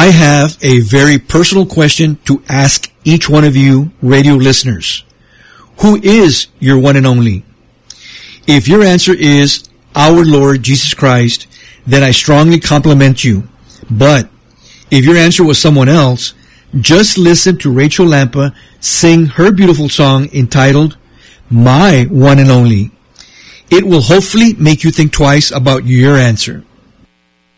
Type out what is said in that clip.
I have a very personal question to ask each one of you radio listeners. Who is your one and only? If your answer is our Lord Jesus Christ, then I strongly compliment you. But if your answer was someone else, just listen to Rachel Lampa sing her beautiful song entitled My One and Only. It will hopefully make you think twice about your answer.